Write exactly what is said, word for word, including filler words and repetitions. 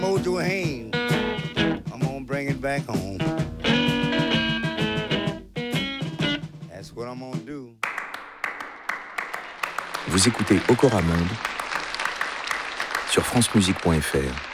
Mojo Haynes, I'm gonna bring it back home. That's what I'm gonna do. Vous écoutez Okora Monde sur francemusique point f r.